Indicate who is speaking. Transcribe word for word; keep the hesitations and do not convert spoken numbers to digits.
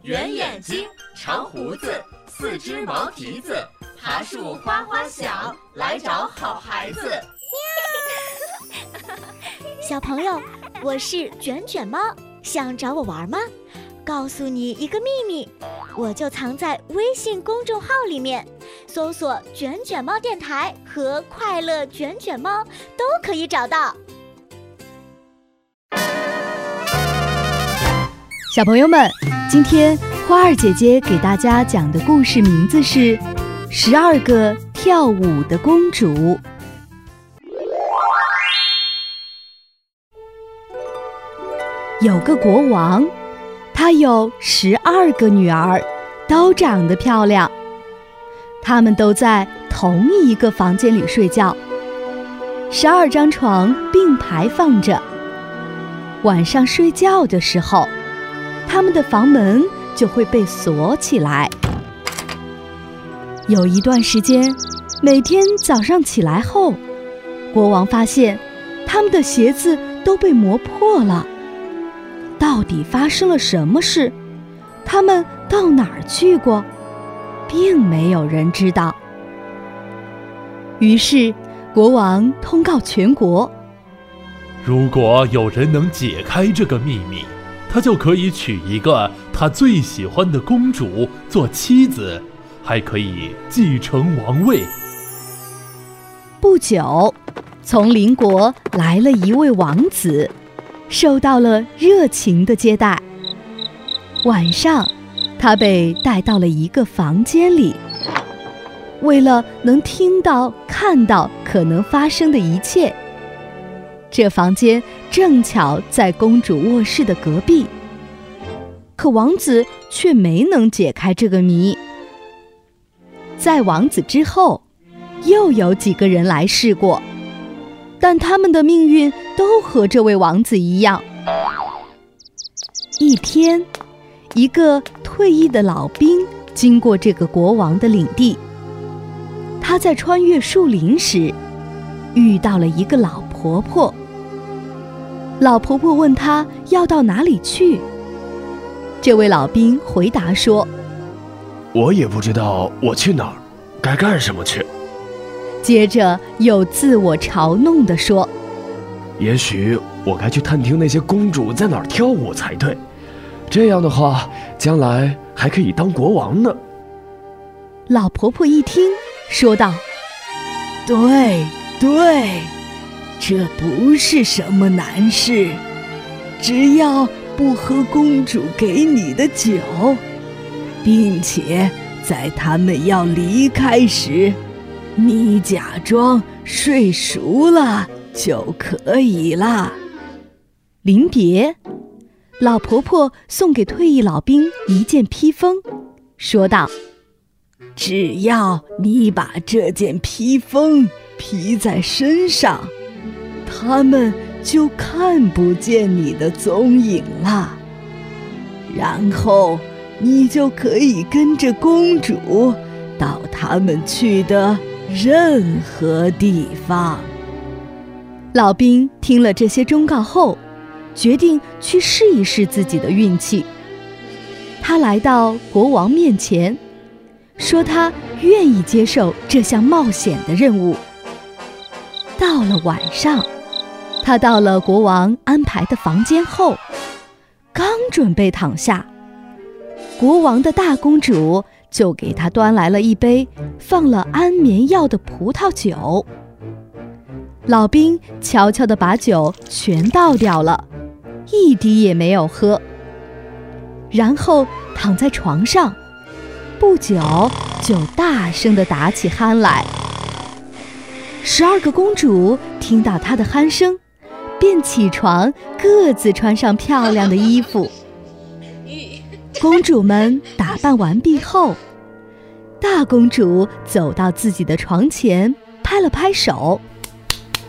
Speaker 1: 圆眼睛，长胡子，四只毛蹄子，爬树花花响，来找好孩子。
Speaker 2: 小朋友，我是卷卷猫，想找我玩吗？告诉你一个秘密，我就藏在微信公众号里面，搜索卷卷猫电台和快乐卷卷猫都可以找到。
Speaker 3: 小朋友们，今天花儿姐姐给大家讲的故事名字是《十二个跳舞的公主》。有个国王，他有十二个女儿，都长得漂亮。她们都在同一个房间里睡觉，十二张床并排放着。晚上睡觉的时候，他们的房门就会被锁起来。有一段时间，每天早上起来后，国王发现他们的鞋子都被磨破了。到底发生了什么事？他们到哪儿去过？并没有人知道。于是，国王通告全国：
Speaker 4: 如果有人能解开这个秘密，他就可以娶一个他最喜欢的公主做妻子，还可以继承王位。
Speaker 3: 不久，从邻国来了一位王子，受到了热情的接待。晚上，他被带到了一个房间里，为了能听到、看到可能发生的一切。这房间正巧在公主卧室的隔壁，可王子却没能解开这个谜。在王子之后，又有几个人来试过，但他们的命运都和这位王子一样。一天，一个退役的老兵经过这个国王的领地，他在穿越树林时遇到了一个老婆婆。老婆婆问他要到哪里去，这位老兵回答说：
Speaker 5: 我也不知道我去哪儿，该干什么去。
Speaker 3: 接着又自我嘲弄地说：
Speaker 5: 也许我该去探听那些公主在哪儿跳舞才对，这样的话将来还可以当国王呢。
Speaker 3: 老婆婆一听，说道：对对，这不是什么难事，只要不喝公主给你的酒，并且在他们要离开时，你假装睡熟了就可以了。临别，老婆婆送给退役老兵一件披风，说道：只要你把这件披风披在身上，他们就看不见你的踪影了。然后你就可以跟着公主到他们去的任何地方。老兵听了这些忠告后，决定去试一试自己的运气。他来到国王面前，说他愿意接受这项冒险的任务。到了晚上，他到了国王安排的房间后，刚准备躺下，国王的大公主就给他端来了一杯放了安眠药的葡萄酒。老兵悄悄地把酒全倒掉了，一滴也没有喝，然后躺在床上，不久就大声地打起鼾来。十二个公主听到他的鼾声，便起床，各自穿上漂亮的衣服。公主们打扮完毕后，大公主走到自己的床前，拍了拍手，